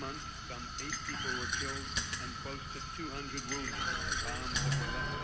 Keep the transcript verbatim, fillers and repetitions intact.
month, some eight people were killed and close to two hundred wounded. Bombs that were left